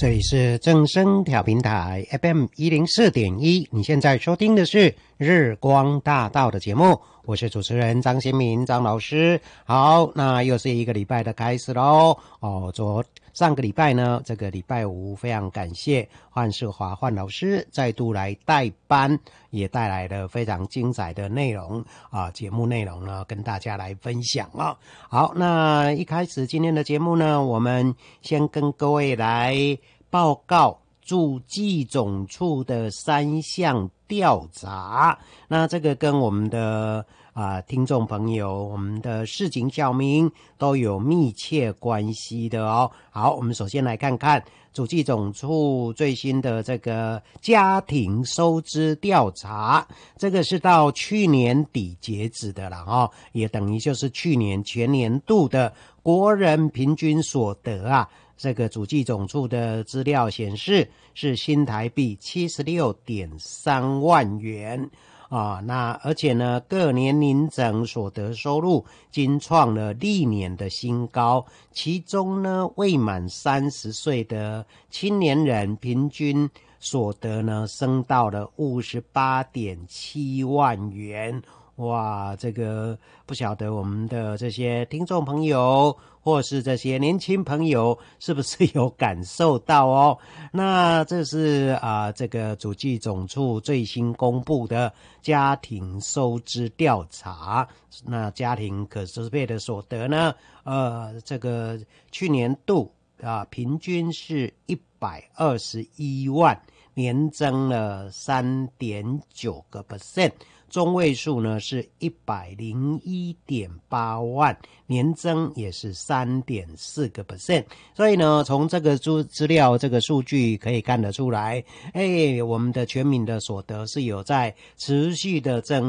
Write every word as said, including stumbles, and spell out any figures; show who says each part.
Speaker 1: 这里是正声调频台 F M 一零四点一，你现在收听的是日光大道的节目，我是主持人张新民张老师。好，那又是一个礼拜的开始咯哦，昨上个礼拜呢，这个礼拜五非常感谢范世华范老师再度来代班，也带来了非常精彩的内容啊，节目内容呢跟大家来分享哦。好，那一开始今天的节目呢，我们先跟各位来报告驻技总处的三项调查。那这个跟我们的啊、呃、听众朋友，我们的市井小民都有密切关系的哦。好，我们首先来看看主计总处最新的这个家庭收支调查，这个是到去年底截止的啦哦，也等于就是去年全年度的国人平均所得啊。这个主计总处的资料显示是新台币 七十六点三万元啊，那而且呢，各年龄层所得收入均创了历年的新高，其中呢，未满三十岁的青年人平均所得呢，升到了 五十八点七万元。哇，这个不晓得我们的这些听众朋友或是这些年轻朋友是不是有感受到哦？那这是啊、呃，这个主计总处最新公布的家庭收支调查。那家庭可支配的所得呢？呃，这个去年度啊，平均是一百二十一万，年增了 三点九个百分点。中位数呢是 一百零一点八万，年增也是 三点四个百分点。所以呢，从这个资料这个数据可以看得出来，哎，我们的全民的所得是有在持续的增